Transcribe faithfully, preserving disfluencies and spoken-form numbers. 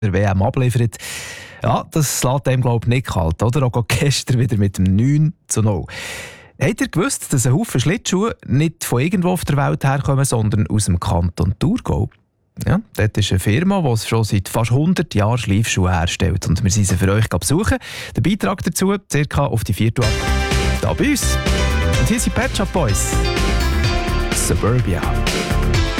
der W M abliefert. Ja, das lässt einem, glaube ich, nicht kalt, oder? Auch gestern wieder mit dem neun zu null. Habt ihr gewusst, dass ein Haufen Schlittschuhe nicht von irgendwo auf der Welt herkommen, sondern aus dem Kanton Thurgau? Ja, dort ist eine Firma, die schon seit fast hundert Jahren Schleifschuhe herstellt. Und wir sind sie für euch besuchen. Der Beitrag dazu circa auf die vierte ab. Da bei uns. Und hier sind Pet Shop Boys. Suburbia.